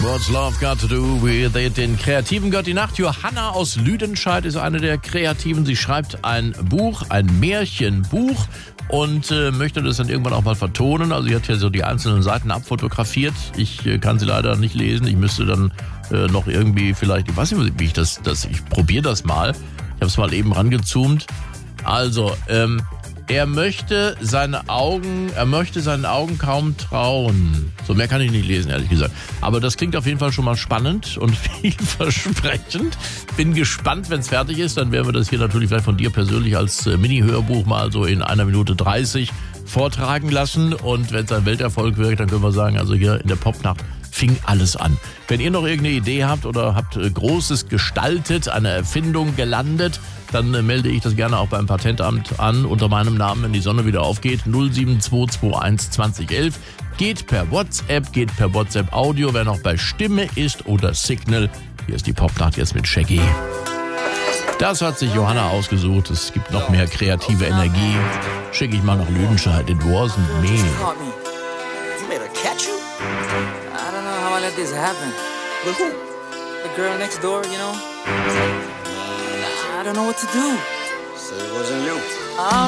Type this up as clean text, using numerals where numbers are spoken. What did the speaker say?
What's Love Got to Do with It? Den Kreativen gehört die Nacht. Johanna aus Lüdenscheid ist eine der Kreativen. Sie schreibt ein Buch, ein Märchenbuch und möchte das dann irgendwann auch mal vertonen. Also sie hat ja so die einzelnen Seiten abfotografiert. Ich kann sie leider nicht lesen. Ich müsste dann noch irgendwie vielleicht, ich weiß nicht, wie ich ich probiere das mal. Ich habe es mal eben rangezoomt. Also, er möchte seinen Augen kaum trauen. So, mehr kann ich nicht lesen, ehrlich gesagt. Aber das klingt auf jeden Fall schon mal spannend und vielversprechend. Bin gespannt, wenn es fertig ist. Dann werden wir das hier natürlich vielleicht von dir persönlich als Mini-Hörbuch mal so in 1 Minute 30 vortragen lassen. Und wenn es ein Welterfolg wird, dann können wir sagen, also hier in der Popnacht fing alles an. Wenn ihr noch irgendeine Idee habt oder habt Großes gestaltet, eine Erfindung gelandet, dann melde ich das gerne auch beim Patentamt an unter meinem Namen, wenn die Sonne wieder aufgeht. 07221 2011. Geht per WhatsApp Audio, wer noch bei Stimme ist oder Signal. Hier ist die Popnacht jetzt mit Shaggy. Das hat sich Johanna ausgesucht. Es gibt noch mehr kreative Energie. Schicke ich mal nach Lüdenscheid. It wasn't me. You made her catch you? I don't know how I let this happen. With who? The girl next door, you know? I don't know what to do. So it wasn't you.